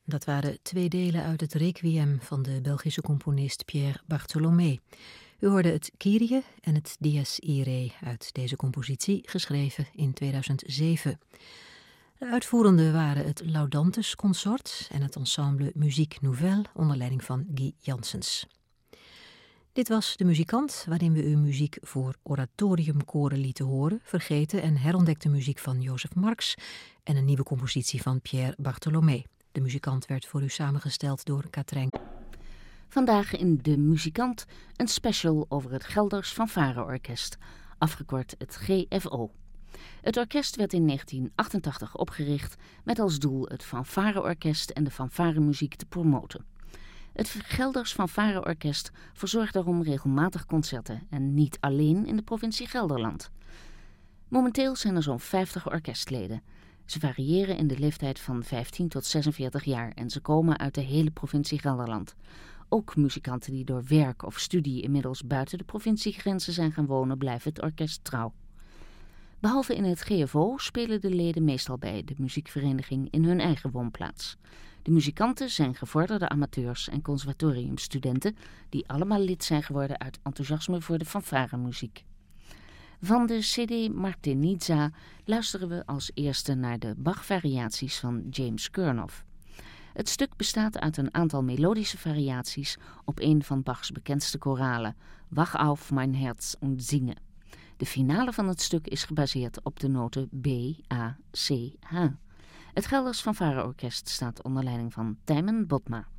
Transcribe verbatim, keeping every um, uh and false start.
Dat waren twee delen uit het Requiem van de Belgische componist Pierre Bartholomé. U hoorde het Kyrie en het Dies Irae uit deze compositie, geschreven in tweeduizend zeven. De uitvoerenden waren het Laudantes Consort en het ensemble Musique Nouvelle onder leiding van Guy Janssens. Dit was De Muzikant, waarin we u muziek voor oratoriumkoren lieten horen, vergeten en herontdekte muziek van Jozef Marx en een nieuwe compositie van Pierre Bartholomé. De Muzikant werd voor u samengesteld door Katrijn. Vandaag in De Muzikant een special over het Gelders Fanfare-orkest, afgekort het G F O. Het orkest werd in negentien achtentachtig opgericht met als doel het fanfare-orkest en de fanfaremuziek te promoten. Het Gelders Fanfare-orkest verzorgt daarom regelmatig concerten en niet alleen in de provincie Gelderland. Momenteel zijn er zo'n vijftig orkestleden. Ze variëren in de leeftijd van vijftien tot zesenveertig jaar en ze komen uit de hele provincie Gelderland. Ook muzikanten die door werk of studie inmiddels buiten de provinciegrenzen zijn gaan wonen, blijven het orkest trouw. Behalve in het G F O spelen de leden meestal bij de muziekvereniging in hun eigen woonplaats. De muzikanten zijn gevorderde amateurs en conservatoriumstudenten die allemaal lid zijn geworden uit enthousiasme voor de fanfaremuziek. Van de C D Martinizza luisteren we als eerste naar de Bach-variaties van James Kurnoff. Het stuk bestaat uit een aantal melodische variaties op een van Bachs bekendste koralen, Wach auf mein Herz und singe. De finale van het stuk is gebaseerd op de noten B, A, C, H. Het Gelders Fanfare-orkest staat onder leiding van Tijmen Botma.